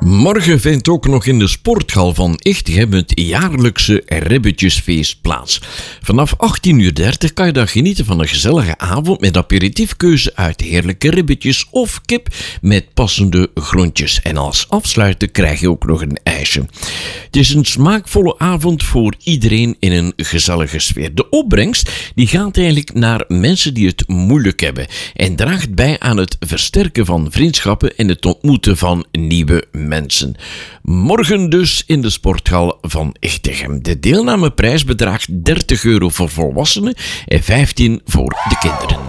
Morgen vindt ook nog in de sporthal van Echtegem het jaarlijkse Ribbetjesfeest plaats. Vanaf 18:30 kan je dan genieten van een gezellige avond met aperitiefkeuze uit heerlijke ribbetjes of kip met passende groentjes. En als afsluiter krijg je ook nog een ijsje. Het is een smaakvolle avond voor iedereen in een gezellige sfeer. De opbrengst die gaat eigenlijk naar mensen die het moeilijk hebben en draagt bij aan het versterken van vriendschappen en het ontmoeten van nieuwe mensen. Morgen dus in de sporthal van Echtegem. De deelnameprijs bedraagt €30 voor volwassenen en €15 voor de kinderen.